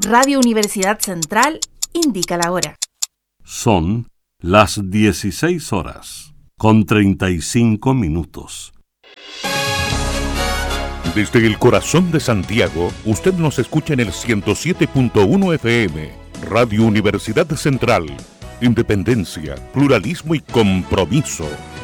Radio Universidad Central indica la hora. Son las 16:35. Desde el corazón de Santiago, usted nos escucha en el 107.1 FM, Radio Universidad Central. Independencia, pluralismo y compromiso.